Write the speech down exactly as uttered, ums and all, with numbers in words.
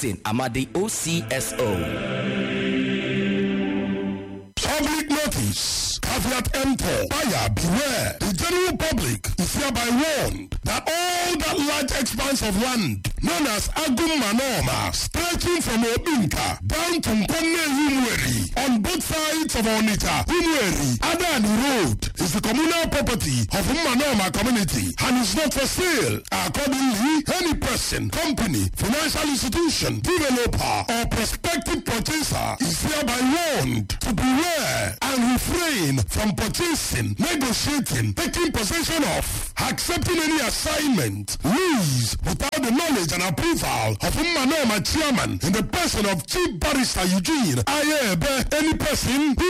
Amadi O C S O. Public notice. Caveat emptor. Buyer beware. The general public is hereby warned that all that large expanse of land known as Agum Manoma, stretching from Obinka down to Nkone Humweri on both sides of Onitsha, Humweri, Adani Road, is the communal property of Manoma community and is not for sale. Accordingly, any person, company, financial institution, developer, or prospective purchaser is hereby warned to beware and refrain from purchasing, negotiating, taking possession of, accepting any assignment, lease without the knowledge and approval of Manoma chairman in the person of Chief Barrister Eugene Ayebe. Any person who